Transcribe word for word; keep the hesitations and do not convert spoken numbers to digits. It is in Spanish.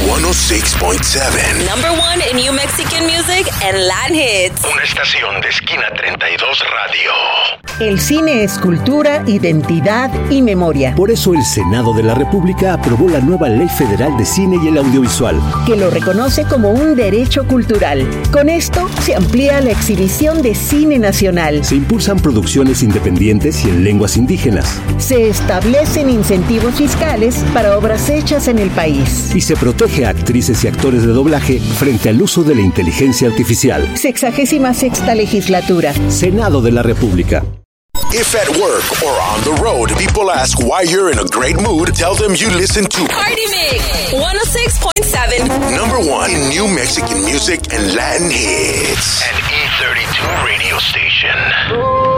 ciento seis point siete. Number one in New Mexican music and Latin hits. Una estación de Esquina treinta y dos Radio. El cine es cultura, identidad y memoria. Por eso el Senado de la República aprobó la nueva Ley Federal de Cine y el Audiovisual, que lo reconoce como un derecho cultural. Con esto se amplía la exhibición de cine nacional. Se impulsan producciones independientes y en lenguas indígenas. Se establecen incentivos fiscales para obras hechas en el país. Y se protege a actrices y actores de doblaje frente al uso de la inteligencia artificial. Sexagésima sexta legislatura. Senado de la República. If at work or on the road, people ask why you're in a great mood, tell them you listen to Party Mix one oh six point seven. Number one in New Mexican music and Latin hits. An E thirty-two radio station.